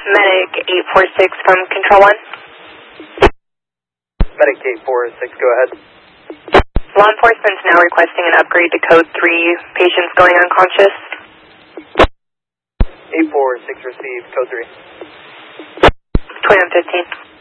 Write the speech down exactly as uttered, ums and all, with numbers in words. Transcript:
Medic eight four six from Control one. Medic eight four six, go ahead. Law enforcement's now requesting an upgrade to code three, patients going unconscious. eight four six received, code three. twenty-one fifteen.